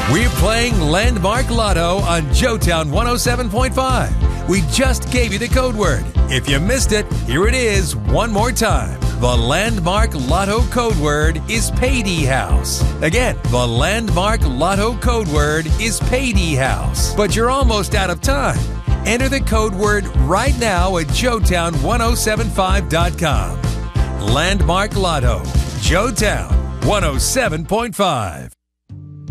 We're playing Landmark Lotto on Joetown 107.5. We just gave you the code word. If you missed it, here it is one more time. The Landmark Lotto code word is Payday House. Again, the Landmark Lotto code word is Payday House. But you're almost out of time. Enter the code word right now at Joetown1075.com. Landmark Lotto, Joetown 107.5.